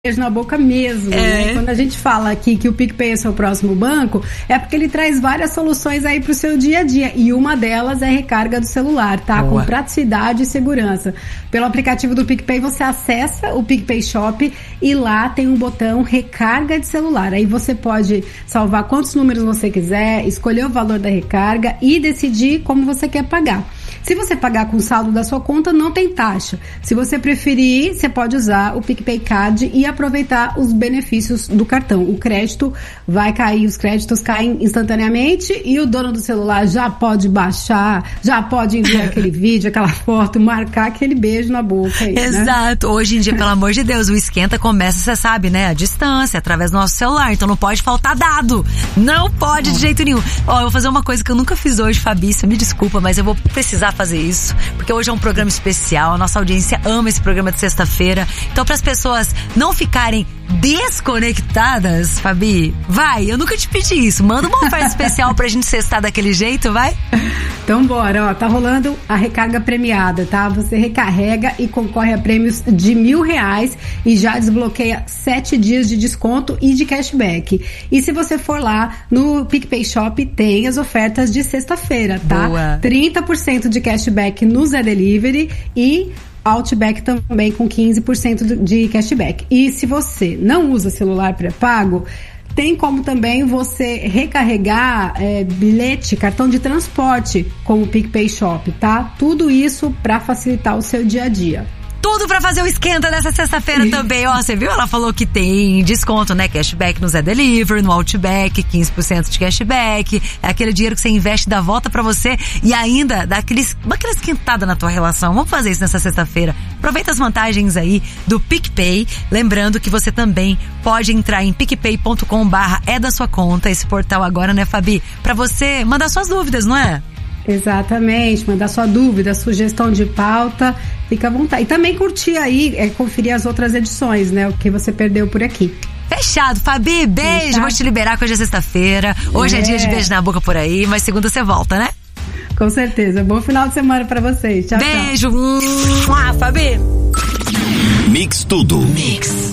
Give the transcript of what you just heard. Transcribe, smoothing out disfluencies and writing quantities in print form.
beijo na boca mesmo, né? Quando a gente fala aqui que o PicPay é seu próximo banco, é porque ele traz várias soluções aí pro seu dia a dia, e uma delas é a recarga do celular, tá? Boa. Com praticidade e segurança. Pelo aplicativo do PicPay você acessa o PicPay Shop e lá tem um botão recarga de celular. Aí você pode salvar quantos números você quiser, escolher o valor da recarga e decidir como você quer pagar. Se você pagar com o saldo da sua conta, não tem taxa. Se você preferir, você pode usar o PicPay Card e aproveitar os benefícios do cartão. O crédito vai cair, os créditos caem instantaneamente e o dono do celular já pode baixar, já pode enviar aquele vídeo, aquela foto, marcar aquele beijo na boca aí, Exato. Né? Hoje em dia, pelo amor de Deus, o esquenta começa, você sabe, né? A distância, através do nosso celular. Então não pode faltar dado. Não pode de jeito nenhum. Ó, eu vou fazer uma coisa que eu nunca fiz hoje, Fabi, você me desculpa, mas eu vou precisar fazer isso, porque hoje é um programa especial, a nossa audiência ama esse programa de sexta-feira. Então, para as pessoas não ficarem desconectadas, Fabi, vai, eu nunca te pedi isso, manda uma oferta especial pra gente sextar daquele jeito, vai? Então bora, ó, tá rolando a recarga premiada, tá? Você recarrega e concorre a prêmios de R$1.000 e já desbloqueia 7 dias de desconto e de cashback. E se você for lá no PicPay Shop, tem as ofertas de sexta-feira, tá? Boa. 30% de cashback no Zé Delivery e Outback também com 15% de cashback. E se você não usa celular pré-pago, tem como também você recarregar bilhete, cartão de transporte com o PicPay Shop, tá? Tudo isso para facilitar o seu dia a dia. Tudo pra fazer o esquenta dessa sexta-feira também. Ó, você viu? Ela falou que tem desconto, né? Cashback no Zé Delivery, no Outback, 15% de cashback. É aquele dinheiro que você investe, dá volta pra você e ainda dá aquela esquentada na tua relação. Vamos fazer isso nessa sexta-feira. Aproveita as vantagens aí do PicPay. Lembrando que você também pode entrar em picpay.com/é da sua conta, esse portal agora, né, Fabi? Pra você mandar suas dúvidas, não é? Exatamente, mandar sua dúvida, sugestão de pauta, fica à vontade. E também curtir aí, conferir as outras edições, né? O que você perdeu por aqui. Fechado, Fabi, beijo, Fechado. Vou te liberar que hoje é sexta-feira, hoje é dia de beijo na boca por aí, mas segunda você volta, né? Com certeza, bom final de semana pra vocês, tchau, beijo, tchau. Fabi. Mix Tudo. Mix.